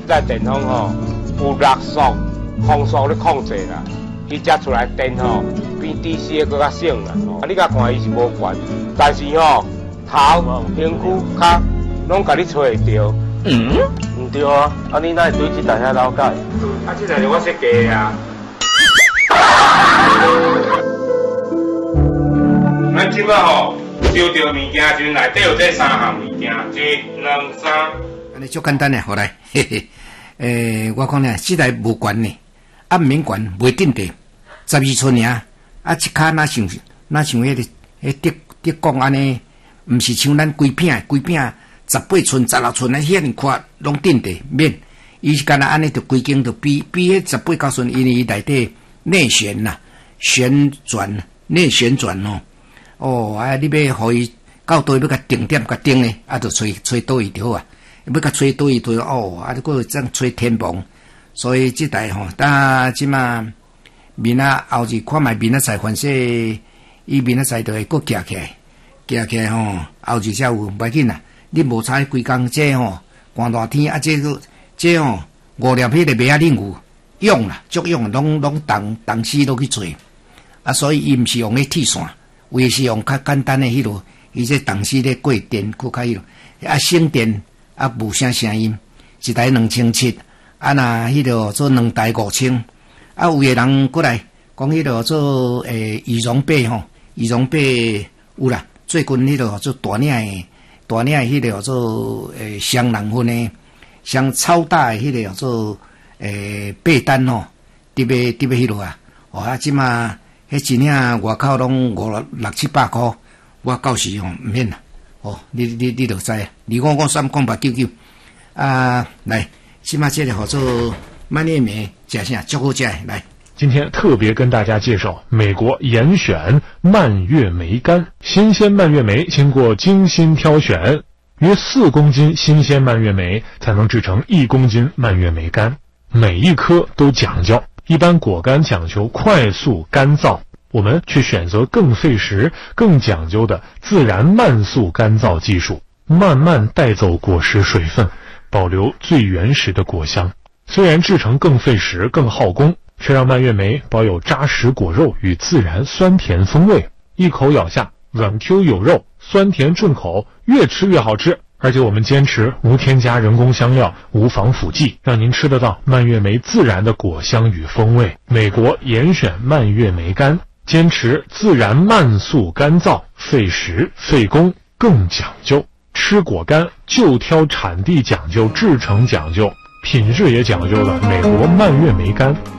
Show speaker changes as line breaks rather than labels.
在电风吼有热速、风速咧控制啦，伊食出来电吼比 DC 的更较省啦。你甲看伊是无悬，但是头、身躯、脚拢甲你找会着。唔对啊，你哪会对这台遐了解？这台是我设计的啊。咱即摆收到物件就内底有这3项物件，1、2、3。
安尼足简单诶，好来，我讲呢，这台无悬呢，免悬，袂顶地，12寸尔，一骹哪像迄个德讲安尼，毋是像咱规片18寸、16寸啊，遐尼宽拢顶地免，伊是干那安尼就规间就比迄18、9寸，因为伊内底内旋呐，内旋转你要互伊到倒要甲定点甲定咧，就找倒位就好啊。要甲找倒位就你搁这样找天棚，所以这台当即嘛面后日看卖面菜反正伊面菜就会搁夹起来后日才有唔要紧啦。你无差规工这寒热天这5粒迄个麦仔冷牛用啦，足用拢当时都去做所以伊毋是用迄铁线，为是用较简单的迄落，伊这当时咧过电搁较迄落省电无啥声音，一台2700若迄落做2台5000有个人过来讲迄落做羽绒被羽绒被有啦，最近迄落做大领迄个做双人份的像超大的迄个做被单伫要迄落即嘛迄一领外口拢5、6、700块，我到时毋免啦。你就知啊。255讲899来，即嘛这个做蔓越莓食啥足好食来。
今天特别跟大家介绍美国严选蔓越莓干。新鲜蔓越莓经过精心挑选，约4公斤新鲜蔓越莓才能制成1公斤蔓越莓干，每一颗都讲究。一般果干讲求快速干燥，我们却选择更费时、更讲究的自然慢速干燥技术，慢慢带走果实水分，保留最原始的果香。虽然制成更费时、更耗工，却让蔓越莓保有扎实果肉与自然酸甜风味，一口咬下，软 Q 有肉，酸甜顺口，越吃越好吃。而且我们坚持无添加人工香料、无防腐剂，让您吃得到蔓越莓自然的果香与风味。美国严选蔓越莓干，坚持自然慢速干燥，费时费工更讲究。吃果干就挑产地讲究、制成讲究、品质也讲究的美国蔓越莓干。